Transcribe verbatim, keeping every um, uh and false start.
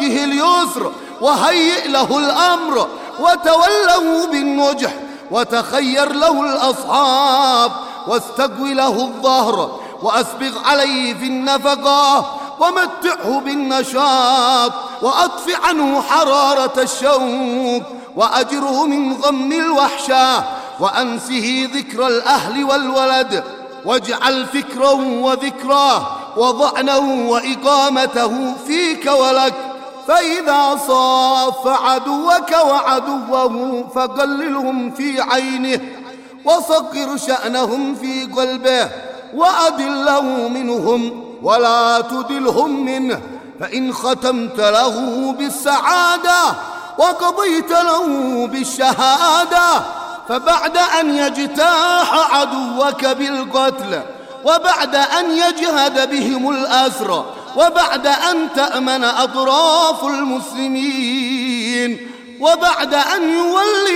وجه اليسر وهيئ له الأمر وتوله بالنجح وتخير له الأصحاب واستقوي له الظهر وأسبغ عليه في النفقة ومتعه بالنشاط وأطفئ عنه حرارة الشوق وأجره من غم الوحشة وأنسه ذكر الأهل والولد واجعل فكره وذكراه وضعنه وإقامته فيك ولك. فإذا صاف عدوك وعدوه فقللهم في عينه وصغر شأنهم في قلبه وأدله منهم ولا تدلهم منه. فإن ختمت له بالسعادة وقضيت له بالشهادة فبعد أن يجتاح عدوك بالقتل وبعد أن يجهد بهم الأسر وبعد أن تأمن أطراف المسلمين وبعد أن يولي